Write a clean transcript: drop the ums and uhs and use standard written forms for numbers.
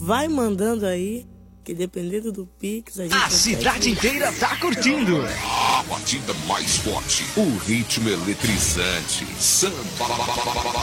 vai mandando aí, que dependendo do Pix a gente... A cidade inteira tá curtindo. A batida mais forte, o ritmo eletrizante, samba.